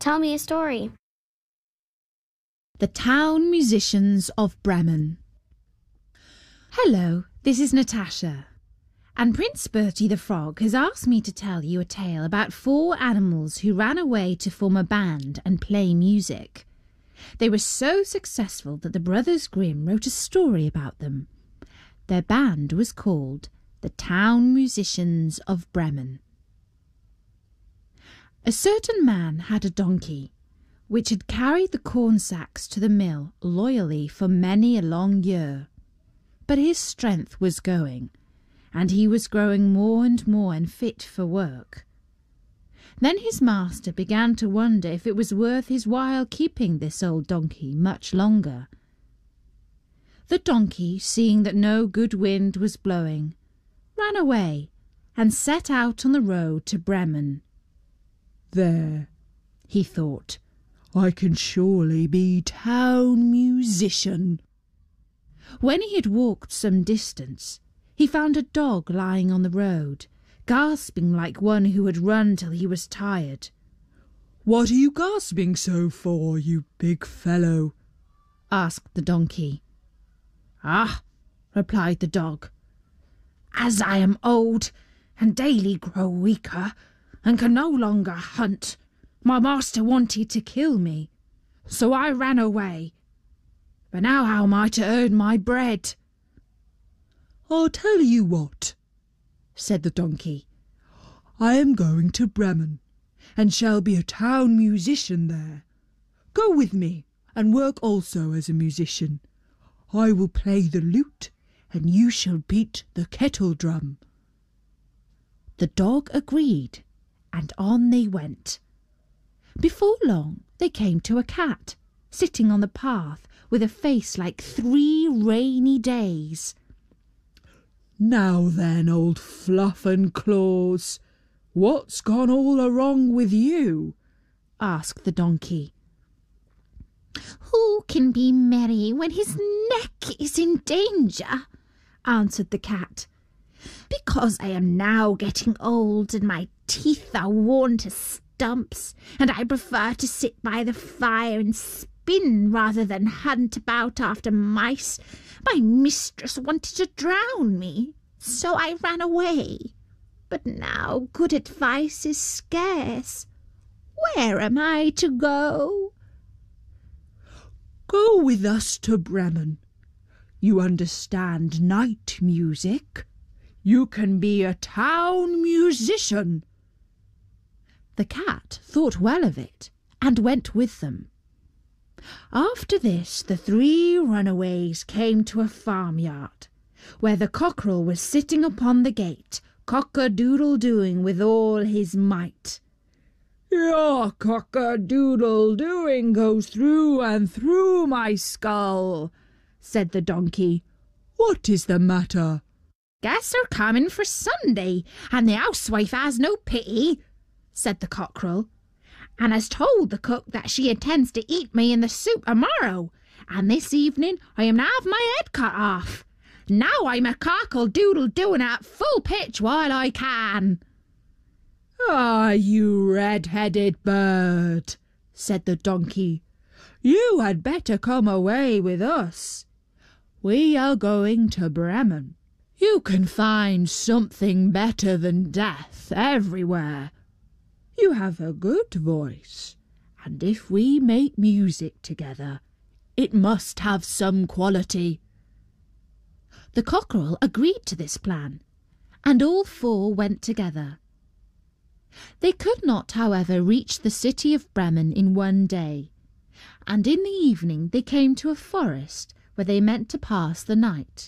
Tell me a story. The Town Musicians of Bremen. Hello, this is Natasha, and Prince Bertie the Frog has asked me to tell you a tale about 4 animals who ran away to form a band and play music. They were so successful that the Brothers Grimm wrote a story about them. Their band was called the Town Musicians of Bremen. A certain man had a donkey, which had carried the corn sacks to the mill loyally for many a long year. But his strength was going, and he was growing more and more unfit for work. Then his master began to wonder if it was worth his while keeping this old donkey much longer. The donkey, seeing that no good wind was blowing, ran away and set out on the road to Bremen. There, he thought, I can surely be town musician. When he had walked some distance, he found a dog lying on the road, gasping like one who had run till he was tired. What are you gasping so for, you big fellow? Asked the donkey. Ah, replied the dog, as I am old and daily grow weaker and can no longer hunt, my master wanted to kill me, so I ran away. But now how am I to earn my bread? I'll tell you what, said the donkey. I am going to Bremen, and shall be a town musician there. Go with me, and work also as a musician. I will play the lute, and you shall beat the kettle drum. The dog agreed, and on they went. Before long they came to a cat, sitting on the path with a face like 3 rainy days. Now then, old Fluff and Claws, what's gone all wrong with you? Asked the donkey. Who can be merry when his neck is in danger? Answered the cat. Because I am now getting old and my teeth are worn to stumps, and I prefer to sit by the fire and spin rather than hunt about after mice, my mistress wanted to drown me, so I ran away. But now good advice is scarce. Where am I to go? Go with us to Bremen. You understand night music. You can be a town musician. The cat thought well of it and went with them. After this, the 3 runaways came to a farmyard, where the cockerel was sitting upon the gate, cock-a-doodle-doing with all his might. Your cock-a-doodle-doing goes through and through my skull, said the donkey. What is the matter? Guests are coming for Sunday, and the housewife has no pity, said the cockerel, and has told the cook that she intends to eat me in the soup tomorrow, and this evening I am to have my head cut off. Now I'm a cockle-doodle-doing at full pitch while I can. Ah, you red-headed bird, said the donkey. You had better come away with us. We are going to Bremen. You can find something better than death everywhere. You have a good voice, and if we make music together, it must have some quality. The cockerel agreed to this plan, and all 4 went together. They could not, however, reach the city of Bremen in one day, and in the evening they came to a forest where they meant to pass the night.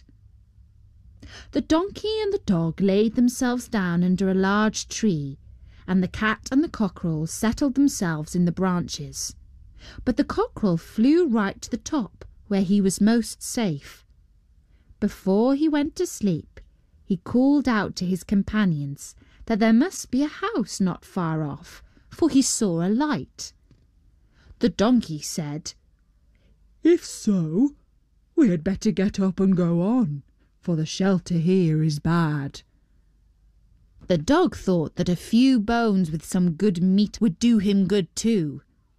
The donkey and the dog laid themselves down under a large tree, and the cat and the cockerel settled themselves in the branches. But the cockerel flew right to the top, where he was most safe. Before he went to sleep, he called out to his companions that there must be a house not far off, for he saw a light. The donkey said, If so, we had better get up and go on, for the shelter here is bad. The dog thought that a few bones with some good meat would do him good too,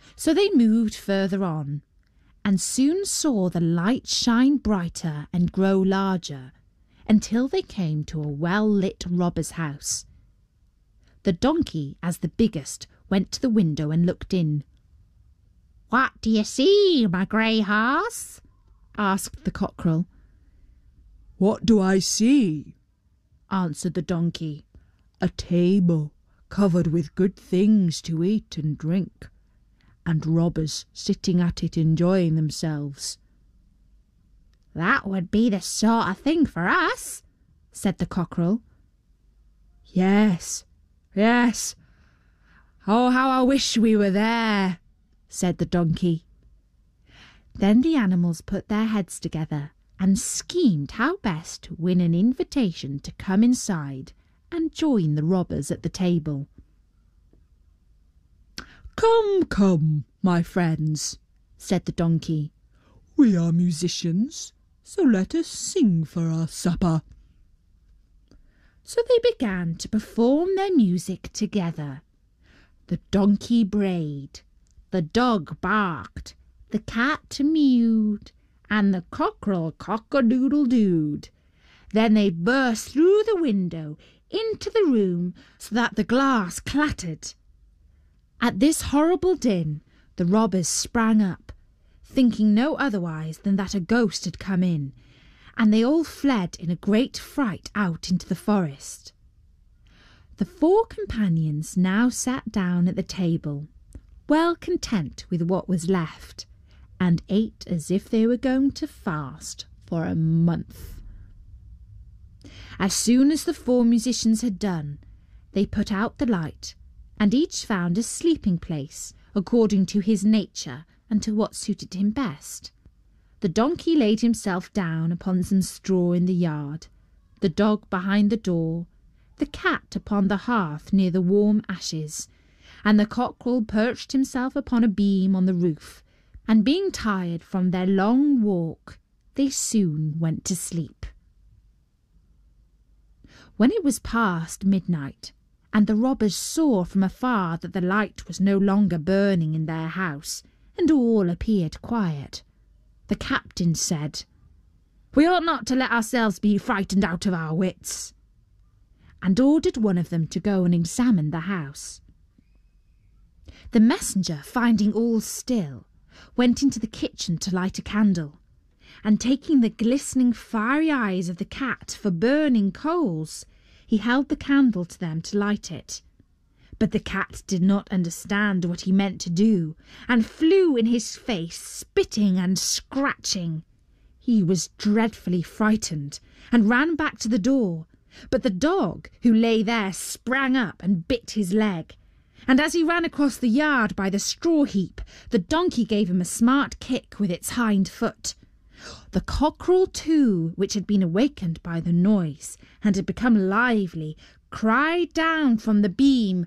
So they moved further on, and soon saw the light shine brighter and grow larger, until they came to a well-lit robber's house. The donkey, as the biggest, went to the window and looked in. "What do you see, my grey horse?" asked the cockerel. "What do I see?" answered the donkey. "A table covered with good things to eat and drink, and robbers sitting at it enjoying themselves." "That would be the sort of thing for us," said the cockerel. Yes. Oh, how I wish we were there," said the donkey. Then the animals put their heads together and schemed how best to win an invitation to come inside and join the robbers at the table. Come, my friends," said the donkey. "We are musicians, so let us sing for our supper." So they began to perform their music together. The donkey brayed, the dog barked, the cat mewed, and the cockerel cock-a-doodle-dooed. Then they burst through the window into the room so that the glass clattered. At this horrible din, the robbers sprang up, thinking no otherwise than that a ghost had come in, and they all fled in a great fright out into the forest. The four companions now sat down at the table, well content with what was left, and ate as if they were going to fast for a month. As soon as the four musicians had done, they put out the light, and each found a sleeping place according to his nature and to what suited him best. The donkey laid himself down upon some straw in the yard, the dog behind the door, the cat upon the hearth near the warm ashes, and the cockerel perched himself upon a beam on the roof, and being tired from their long walk, they soon went to sleep. When it was past midnight, and the robbers saw from afar that the light was no longer burning in their house, and all appeared quiet, the captain said, "We ought not to let ourselves be frightened out of our wits," and ordered one of them to go and examine the house. The messenger, finding all still, went into the kitchen to light a candle, and taking the glistening fiery eyes of the cat for burning coals, he held the candle to them to light it. But the cat did not understand what he meant to do, and flew in his face, spitting and scratching. He was dreadfully frightened, and ran back to the door, but the dog, who lay there, sprang up and bit his leg, and as he ran across the yard by the straw heap, the donkey gave him a smart kick with its hind foot. The cockerel, too, which had been awakened by the noise, and had become lively, cried down from the beam,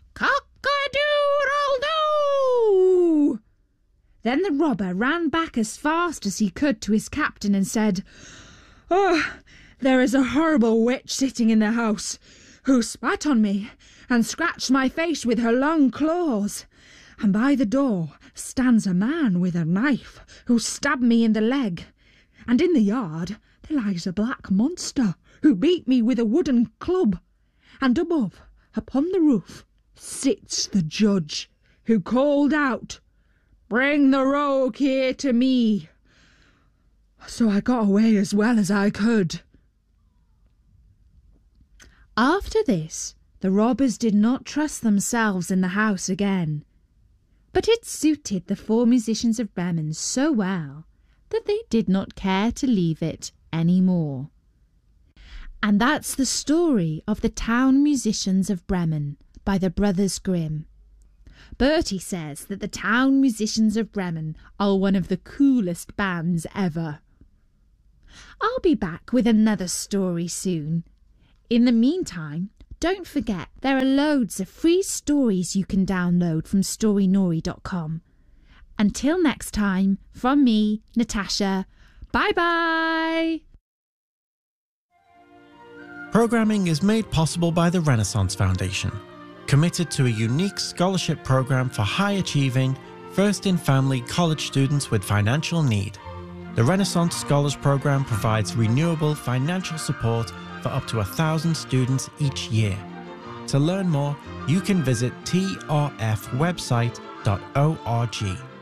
"Cock-a-doodle-doo!" Then the robber ran back as fast as he could to his captain and said, "Oh, there is a horrible witch sitting in the house, who spat on me and scratched my face with her long claws. And by the door stands a man with a knife, who stabbed me in the leg. And in the yard there lies a black monster, who beat me with a wooden club. And above, upon the roof, sits the judge, who called out, 'Bring the rogue here to me.' So I got away as well as I could." After this, the robbers did not trust themselves in the house again, but it suited the four musicians of Bremen so well that they did not care to leave it any more. And that's the story of the Town Musicians of Bremen by the Brothers Grimm. Bertie says that the Town Musicians of Bremen are one of the coolest bands ever. I'll be back with another story soon. In the meantime, don't forget there are loads of free stories you can download from storynori.com. Until next time, from me, Natasha, bye-bye! Programming is made possible by the Renaissance Foundation, committed to a unique scholarship program for high-achieving, first in family college students with financial need. The Renaissance Scholars Program provides renewable financial support for up to 1,000 students each year. To learn more, you can visit trfwebsite.org.